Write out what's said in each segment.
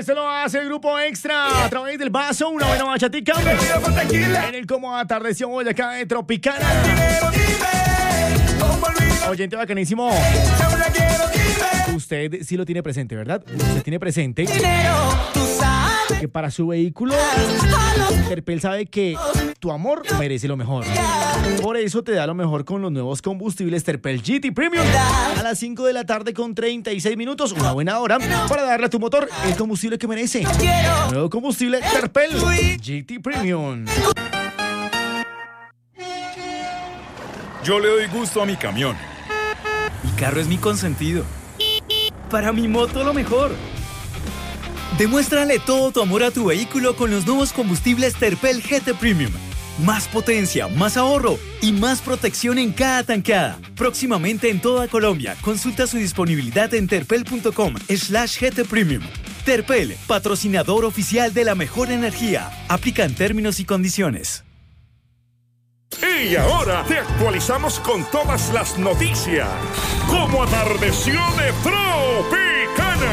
Esto lo hace el Grupo Extra a través del vaso, una buena bachatica. En el cómo atardeció Boyacá de Tropicana. Oyente bacanísimo. Usted sí lo tiene presente, ¿verdad? Usted tiene presente que para su vehículo Terpel sabe que tu amor merece lo mejor. Por eso te da lo mejor con los nuevos combustibles Terpel GT Premium. A las 5 de la tarde con 36 minutos, una buena hora para darle a tu motor el combustible que merece. Nuevo combustible Terpel GT Premium. Yo le doy gusto a mi camión. Mi carro es mi consentido. Para mi moto lo mejor. Demuéstrale todo tu amor a tu vehículo con los nuevos combustibles Terpel GT Premium. Más potencia, más ahorro y más protección en cada tanqueada. Próximamente en toda Colombia. Consulta su disponibilidad en terpel.com/GT Premium. Terpel, patrocinador oficial de la mejor energía. Aplican términos y condiciones. Y ahora te actualizamos con todas las noticias. Como atardeció de Tropicana.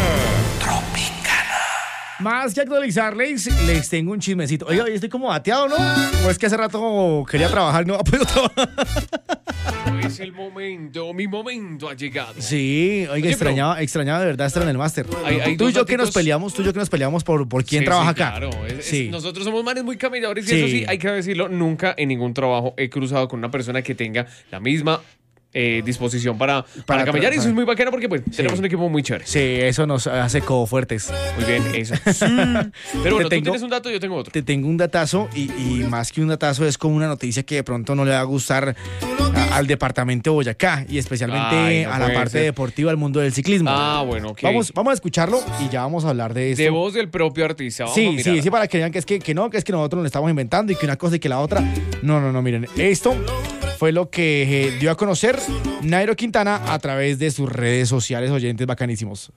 Más que actualizarles, les tengo un chismecito. Oiga, hoy estoy como bateado, ¿no? O es que hace rato quería trabajar y no ha podido trabajar. Es el momento, mi momento ha llegado. Sí, oiga, Oye, extrañaba de verdad estar en el máster. Hay Tú y yo dos que nos daticos. peleamos por quién trabaja acá. Claro, Sí. Nosotros somos manes muy caminadores y Sí. eso sí, hay que decirlo, nunca en ningún trabajo he cruzado con una persona que tenga la misma disposición para camellar y eso es muy bacano porque pues tenemos un equipo muy chévere. Sí, eso nos hace como fuertes. Muy bien, eso. Pero bueno, tú tengo- tienes un dato, yo tengo otro. Te tengo un datazo y más que un datazo es como una noticia que de pronto no le va a gustar al departamento de Boyacá y especialmente Ay, no a la puede parte ser. deportiva, al mundo del ciclismo. Ah, bueno, ok. Vamos a escucharlo y ya vamos a hablar de esto. De voz del propio artista. Vamos a Sí, mirar. para que vean que es que nosotros lo estamos inventando y que una cosa y que la otra. No, miren, esto fue lo que dio a conocer Nairo Quintana a través de sus redes sociales, oyentes bacanísimos.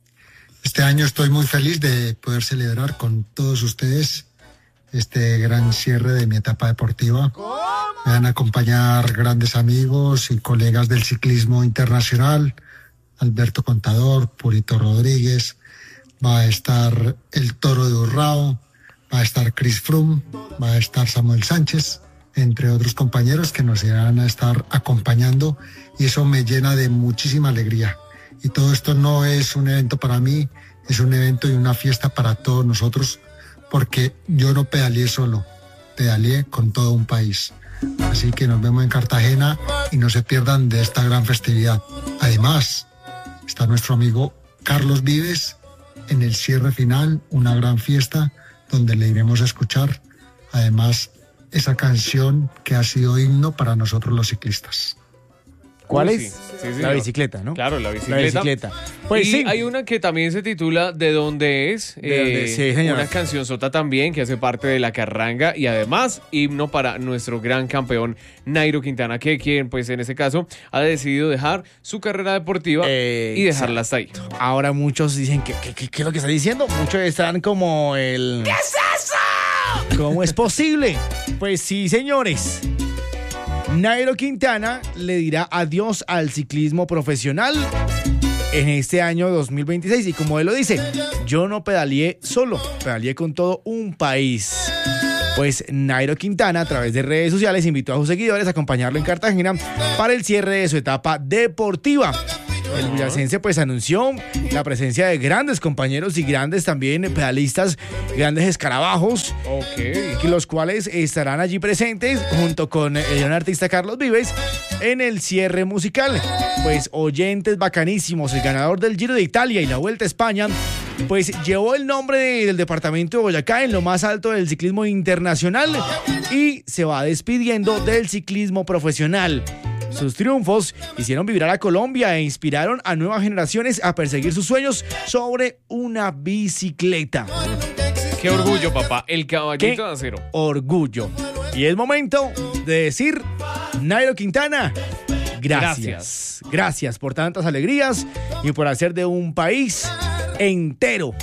Este año estoy muy feliz de poder celebrar con todos ustedes este gran cierre de mi etapa deportiva. Me van a acompañar grandes amigos y colegas del ciclismo internacional, Alberto Contador, Purito Rodríguez, va a estar el Toro de Urrao, va a estar Chris Froome, va a estar Samuel Sánchez, entre otros compañeros que nos irán a estar acompañando y eso me llena de muchísima alegría. Y todo esto no es un evento para mí, es un evento y una fiesta para todos nosotros, porque yo no pedaleé solo, pedaleé con todo un país. Así que nos vemos en Cartagena y no se pierdan de esta gran festividad. Además, está nuestro amigo Carlos Vives en el cierre final, una gran fiesta donde le iremos a escuchar, además, esa canción que ha sido himno para nosotros los ciclistas. ¿Cuál Uy, es? sí, sí, La señor. bicicleta, ¿no? Claro, la La bicicleta. bicicleta. Pues y sí. hay una que también se titula ¿De dónde es? ¿De dónde? Sí, señor. Una cancionzota también que hace parte de la carranga y además himno para nuestro gran campeón Nairo Quintana, que quien pues en este caso ha decidido dejar su carrera deportiva y dejarla hasta ahí. Ahora muchos dicen ¿qué es lo que está diciendo? Muchos están como el... ¿Qué es eso? ¿Cómo es posible? Pues sí, señores. Nairo Quintana le dirá adiós al ciclismo profesional en este año 2026 y como él lo dice, yo no pedaleé solo, pedaleé con todo un país. Pues Nairo Quintana a través de redes sociales invitó a sus seguidores a acompañarlo en Cartagena para el cierre de su etapa deportiva. El boyacense pues anunció la presencia de grandes compañeros y grandes también pedalistas, grandes escarabajos, los cuales estarán allí presentes junto con el gran artista Carlos Vives en el cierre musical. Pues oyentes bacanísimos, el ganador del Giro de Italia y la Vuelta a España, pues llevó el nombre del departamento de Boyacá en lo más alto del ciclismo internacional y se va despidiendo del ciclismo profesional. Sus triunfos hicieron vibrar a Colombia e inspiraron a nuevas generaciones a perseguir sus sueños sobre una bicicleta. Qué orgullo, papá. El caballito de acero. Orgullo. Y es momento de decir, Nairo Quintana, gracias. Gracias por tantas alegrías y por hacer de un país entero.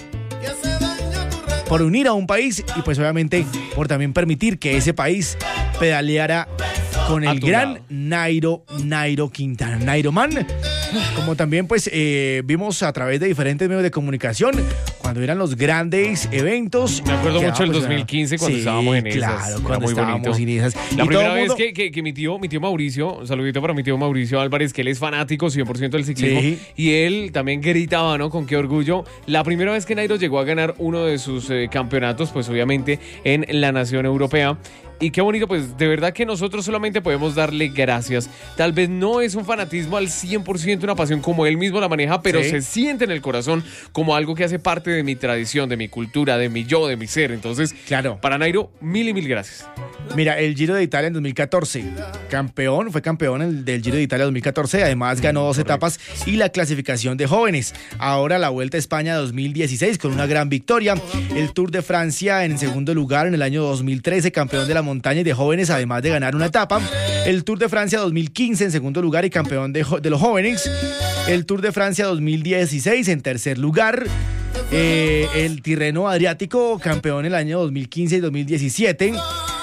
Por unir a un país y pues obviamente por también permitir que ese país pedaleara con el gran Nairo Quintana. Nairo Man, como también pues vimos a través de diferentes medios de comunicación, cuando eran los grandes eventos. Me acuerdo mucho del 2015 cuando estábamos en esas. Claro, cuando muy estábamos bonito. en esas. La Y primera todo el vez mundo- que mi tío Mauricio, un saludito para mi tío Mauricio Álvarez, que él es fanático 100% del ciclismo, Sí. y él también gritaba, ¿no? Con qué orgullo. La primera vez que Nairo llegó a ganar uno de sus campeonatos, pues obviamente en la nación europea. Y qué bonito, pues de verdad que nosotros solamente podemos darle gracias. Tal vez no es un fanatismo al 100%, una pasión como él mismo la maneja, pero Sí. se siente en el corazón como algo que hace parte de mi tradición, de mi cultura, de mi yo, de mi ser. Entonces, Claro. para Nairo, mil y mil gracias. Mira, el Giro de Italia en 2014, fue campeón del Giro de Italia 2014, además ganó 2 etapas y la clasificación de jóvenes. Ahora la Vuelta a España 2016 con una gran victoria, el Tour de Francia en segundo lugar en el año 2013, campeón de la montaña y de jóvenes, además de ganar una etapa, el Tour de Francia 2015 en segundo lugar y campeón de los jóvenes, el Tour de Francia 2016 en tercer lugar, el Tirreno Adriático, campeón el año 2015 y 2017,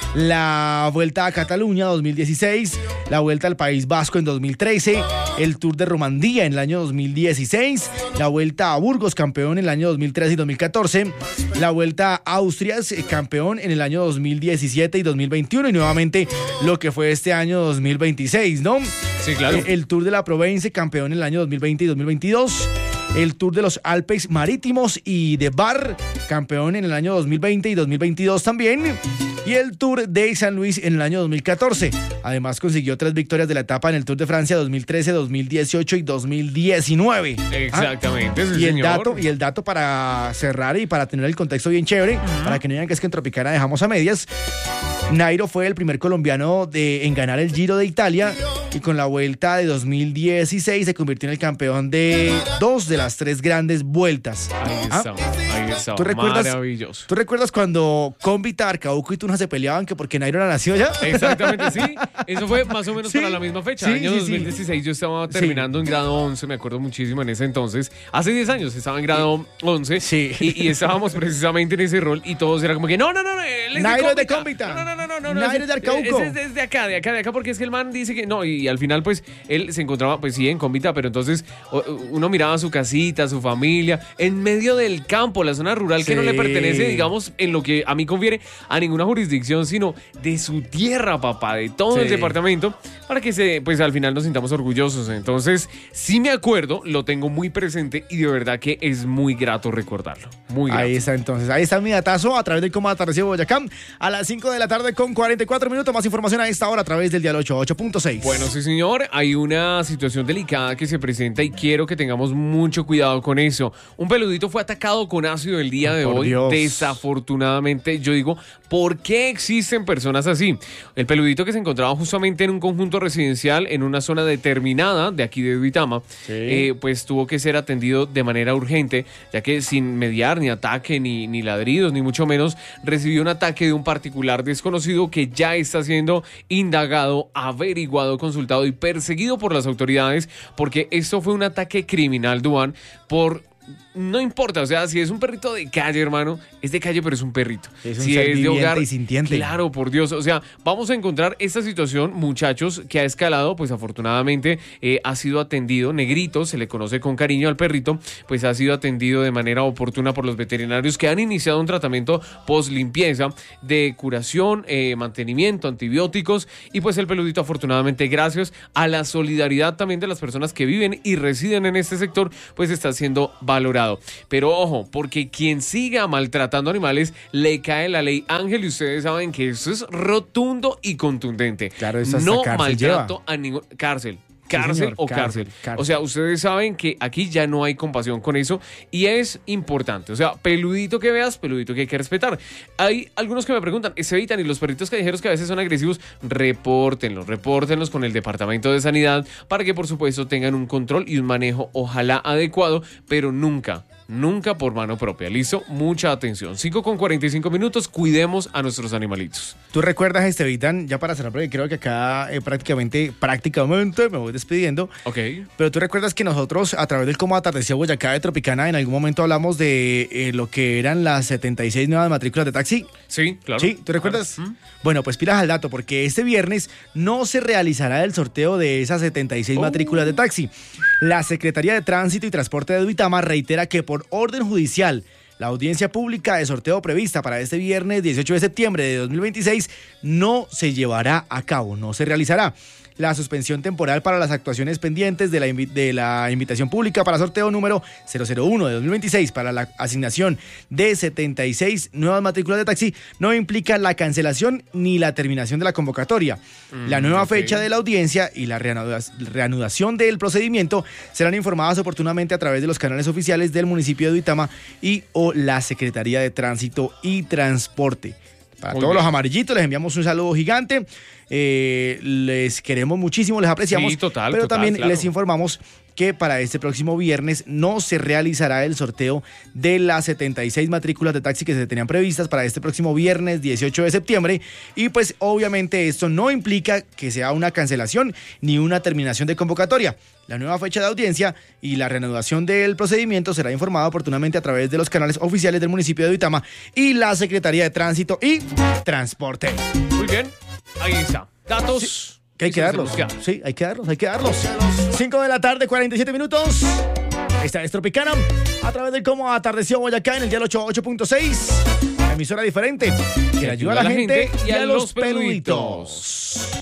la Vuelta a Cataluña 2016, la Vuelta al País Vasco en 2013, el Tour de Romandía en el año 2016, la Vuelta a Burgos, campeón en el año 2013 y 2014, la Vuelta a Austrias, campeón en el año 2017 y 2021, y nuevamente lo que fue este año 2026, ¿no? Sí, claro. El Tour de la Provence, campeón en el año 2020 y 2022. El Tour de los Alpes Marítimos y de Bar, campeón en el año 2020 y 2022 también. Y el Tour de San Luis en el año 2014. Además consiguió 3 victorias de la etapa en el Tour de Francia 2013, 2018 y 2019. Exactamente, sí, Y el señor. dato para cerrar y para tener el contexto bien chévere, para que no digan que es que en Tropicana dejamos a medias. Nairo fue el primer colombiano en ganar el Giro de Italia y con la Vuelta de 2016 se convirtió en el campeón de 2 de las 3 grandes vueltas. Ahí está. ¿Tú recuerdas, Maravilloso. ¿Tú recuerdas cuando Cómbita, Arcauco y Tunja se peleaban que porque Nairo era nacido ya? Exactamente, sí. Eso fue más o menos Sí, para la misma fecha. sí, Año sí, 2016 yo estaba terminando en grado 11, me acuerdo muchísimo en ese entonces. Hace 10 años estaba en grado 11 Sí. y estábamos precisamente en ese rol y todos era como que no, él es Nairo es de Cómbita. Cómbita. No. Nairo es de Arcauco. Ese es de acá, porque es que el man dice que no, y al final pues él se encontraba pues sí en Cómbita, pero entonces uno miraba su casita, su familia, en medio del campo, la zona rural que no le Sí. pertenece, digamos, en lo que a mí conviene a ninguna jurisdicción, sino de su tierra, papá, de todo el Sí. departamento, para que pues al final nos sintamos orgullosos. Entonces, sí me acuerdo, lo tengo muy presente y de verdad que es muy grato recordarlo. Muy grato. Ahí está entonces, ahí está mi datazo a través del Cómo Atardecer Boyacá a las 5 de la tarde con 44 minutos. Más información a esta hora a través del dial 88.6. Bueno, sí, señor. Hay una situación delicada que se presenta y quiero que tengamos mucho cuidado con eso. Un peludito fue atacado con ácido el día de Por hoy. Dios. Desafortunadamente, yo digo, ¿por qué existen personas así? El peludito que se encontraba justamente en un conjunto residencial en una zona determinada de aquí de Duitama, pues tuvo que ser atendido de manera urgente, ya que sin mediar ni ataque, ni ladridos, ni mucho menos, recibió un ataque de un particular desconocido que ya está siendo indagado, averiguado, consultado y perseguido por las autoridades, porque esto fue un ataque criminal, Duan, no importa, o sea, si es un perrito de calle, hermano, es de calle, pero es un perrito. Es un si ser es de viviente hogar, y sintiente. claro, por Dios. O sea, vamos a encontrar esta situación, muchachos, que ha escalado, pues afortunadamente ha sido atendido. Negrito, se le conoce con cariño al perrito, pues ha sido atendido de manera oportuna por los veterinarios que han iniciado un tratamiento post-limpieza de curación, mantenimiento, antibióticos, y pues el peludito, afortunadamente, gracias a la solidaridad también de las personas que viven y residen en este sector, pues está siendo valorado. Pero ojo, porque quien siga maltratando animales le cae la ley Ángel, y ustedes saben que eso es rotundo y contundente. Claro, eso hasta no cárcel maltrato lleva. a ningún cárcel. Sí, Cárcel señor, o cárcel. cárcel. O sea, ustedes saben que aquí ya no hay compasión con eso y es importante. O sea, peludito que veas, peludito que hay que respetar. Hay algunos que me preguntan, ¿se evitan? Y los perritos callejeros que a veces son agresivos, repórtenlos con el Departamento de Sanidad para que por supuesto tengan un control y un manejo ojalá adecuado, pero nunca por mano propia. ¿Listo? Mucha atención. 5:45 minutos, cuidemos a nuestros animalitos. ¿Tú recuerdas, Estevitan, ya para cerrar, porque creo que acá prácticamente me voy despidiendo, Ok. pero tú recuerdas que nosotros a través del Cómo Atardeció Boyacá de Tropicana en algún momento hablamos de lo que eran las 76 nuevas matrículas de taxi? Sí, claro. ¿Sí? ¿Tú recuerdas? Bueno, pues pilas al dato, porque este viernes no se realizará el sorteo de esas 76 matrículas de taxi. La Secretaría de Tránsito y Transporte de Duitama reitera que por orden judicial La audiencia pública de sorteo prevista para este viernes 18 de septiembre de 2026 no se llevará a cabo, no se realizará. La suspensión temporal para las actuaciones pendientes de la invitación pública para sorteo número 001 de 2026 para la asignación de 76 nuevas matrículas de taxi no implica la cancelación ni la terminación de la convocatoria. La nueva fecha de la audiencia y la reanudación del procedimiento serán informadas oportunamente a través de los canales oficiales del municipio de Duitama y o la Secretaría de Tránsito y Transporte. Para todos los amarillitos les enviamos un saludo gigante. Les queremos muchísimo, les apreciamos. Sí, total, pero también claro. les informamos que para este próximo viernes no se realizará el sorteo de las 76 matrículas de taxi que se tenían previstas para este próximo viernes 18 de septiembre. Y pues obviamente esto no implica que sea una cancelación ni una terminación de convocatoria. La nueva fecha de audiencia y la reanudación del procedimiento será informada oportunamente a través de los canales oficiales del municipio de Duitama y la Secretaría de Tránsito y Transporte. Muy bien, ahí está. Datos. Sí. Que hay que darlos. Sí, hay que darlos. 5 de la tarde, 47 minutos. Esta es Tropicana. A través del cómo atardeció Boyacá en el dial 88.6. Emisora diferente que ayuda a la gente y a los peluditos.